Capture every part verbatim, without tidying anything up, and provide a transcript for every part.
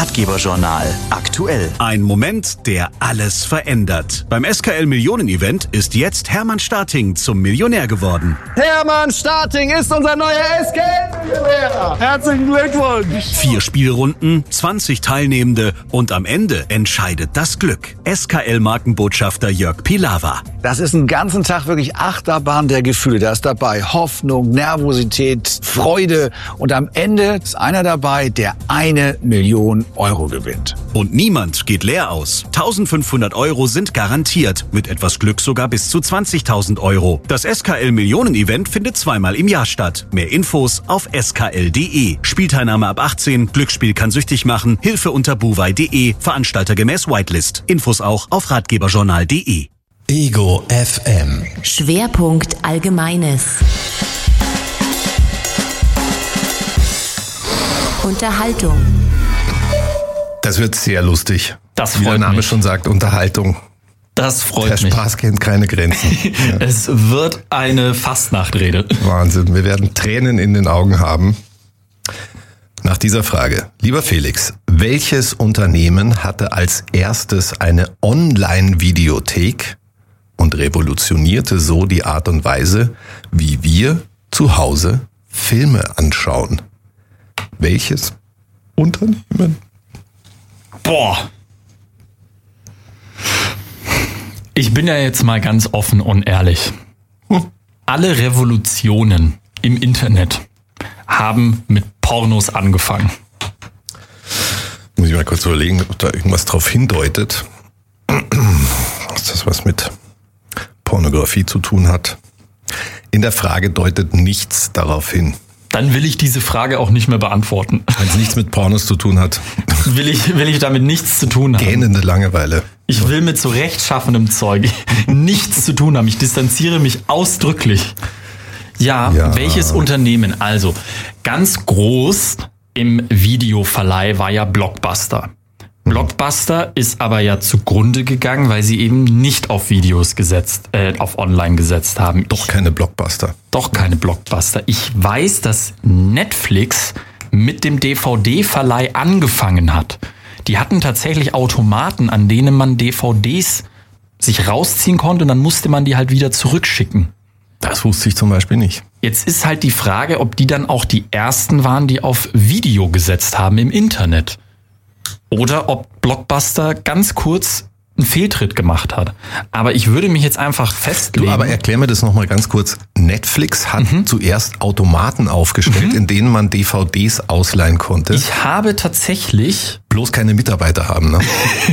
Ratgeberjournal aktuell. Ein Moment, der alles verändert. Beim S K L-Millionen-Event ist jetzt Hermann Starting zum Millionär geworden. Hermann Starting ist unser neuer S K L-Millionär. Herzlichen Glückwunsch. Vier Spielrunden, zwanzig Teilnehmende und am Ende entscheidet das Glück. S K L-Markenbotschafter Jörg Pilawa. Das ist einen ganzen Tag wirklich Achterbahn der Gefühle. Da ist dabei Hoffnung, Nervosität, Freude und am Ende ist einer dabei, der eine Million Euro gewinnt. Und niemand geht leer aus. eintausendfünfhundert Euro sind garantiert, mit etwas Glück sogar bis zu zwanzigtausend Euro. Das S K L-Millionen-Event findet zweimal im Jahr statt. Mehr Infos auf s k l punkt d e. Spielteilnahme ab achtzehn, Glücksspiel kann süchtig machen, Hilfe unter buwei punkt d e, Veranstalter gemäß Whitelist. Infos auch auf ratgeberjournal punkt d e. Ego F M. Schwerpunkt Allgemeines. Unterhaltung. Das wird sehr lustig. Das Wie freut der Name mich. schon sagt, Unterhaltung. Das freut Der mich. Spaß kennt keine Grenzen. Ja. Es wird eine Fastnachtrede. Wahnsinn, wir werden Tränen in den Augen haben. Nach dieser Frage, lieber Felix, welches Unternehmen hatte als erstes eine Online-Videothek und revolutionierte so die Art und Weise, wie wir zu Hause Filme anschauen? Welches Unternehmen? Boah. Ich bin ja jetzt mal ganz offen und ehrlich. Alle Revolutionen im Internet haben mit Pornos angefangen. Muss ich mal kurz überlegen, ob da irgendwas drauf hindeutet. Dass das was mit Pornografie zu tun hat. In der Frage deutet nichts darauf hin. Dann will ich diese Frage auch nicht mehr beantworten. Wenn es nichts mit Pornos zu tun hat. Will ich, will ich damit nichts zu tun haben. Gähnende Langeweile. Ich will mit so rechtschaffenem Zeug nichts zu tun haben. Ich distanziere mich ausdrücklich. Ja, Ja. welches Unternehmen? Also, ganz groß im Videoverleih war ja Blockbuster. Blockbuster ist aber ja zugrunde gegangen, weil sie eben nicht auf Videos gesetzt, äh, auf Online gesetzt haben. Doch keine Blockbuster. Doch keine Blockbuster. Ich weiß, dass Netflix mit dem D V D-Verleih angefangen hat. Die hatten tatsächlich Automaten, an denen man D V Ds sich rausziehen konnte und dann musste man die halt wieder zurückschicken. Das wusste ich zum Beispiel nicht. Jetzt ist halt die Frage, ob die dann auch die ersten waren, die auf Video gesetzt haben im Internet. Oder ob Blockbuster ganz kurz einen Fehltritt gemacht hat. Aber ich würde mich jetzt einfach festlegen. Du, aber erklär mir das nochmal ganz kurz. Netflix hat Mhm. zuerst Automaten aufgestellt, in denen man D V Ds ausleihen konnte. Ich habe tatsächlich Bloß keine Mitarbeiter haben, ne?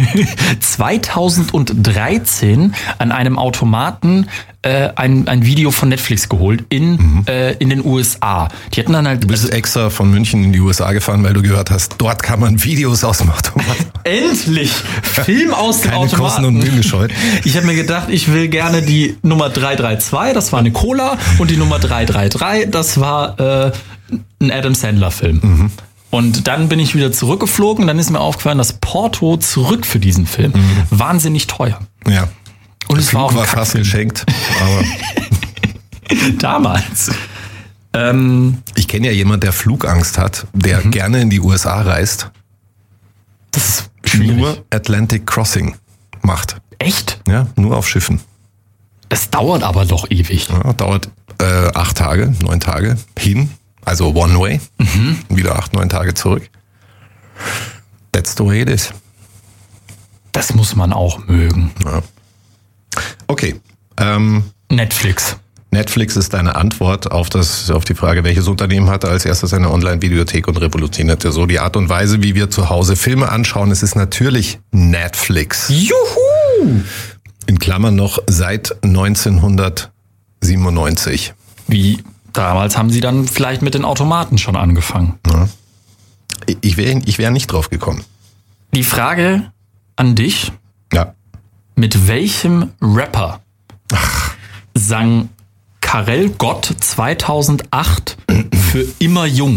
zweitausenddreizehn an einem Automaten äh, ein, ein Video von Netflix geholt in, Mhm. äh, in den U S A. Die hatten dann halt... Du bist extra von München in die U S A gefahren, weil du gehört hast, dort kann man Videos aus dem Automaten. Endlich! Film aus dem Keine Automaten. Kosten und Mühen gescheut. Ich habe mir gedacht, ich will gerne die Nummer drei drei zwei, das war eine Cola, und die Nummer drei drei drei, das war äh, ein Adam Sandler-Film. Mhm. Und dann bin ich wieder zurückgeflogen und dann ist mir aufgefallen, das Porto zurück für diesen Film Mhm. wahnsinnig teuer. Ja. Und Der es war auch Flug ein war fast Kackfilm. geschenkt. Aber Damals. Ähm, ich kenne ja jemanden, der Flugangst hat, der Mhm. gerne in die U S A reist, das ist schwierig. nur Atlantic Crossing macht. Echt? Ja, nur auf Schiffen. Das dauert aber doch ewig. Ja, dauert äh, acht Tage, neun Tage hin, also one way, Mhm. wieder acht, neun Tage zurück. That's the way it is. Das muss man auch mögen. Ja. Okay, ähm, Netflix. Netflix ist deine Antwort auf das, auf die Frage, welches Unternehmen hatte als erstes eine Online-Videothek und revolutionierte so die Art und Weise, wie wir zu Hause Filme anschauen. Es ist natürlich Netflix. Juhu! In Klammern noch seit neunzehnhundertsiebenundneunzig. Wie damals haben sie dann vielleicht mit den Automaten schon angefangen. Ja. Ich wäre ich wär nicht drauf gekommen. Die Frage an dich, Ja. mit welchem Rapper sang Karel Gott zweitausendacht für Immer Jung?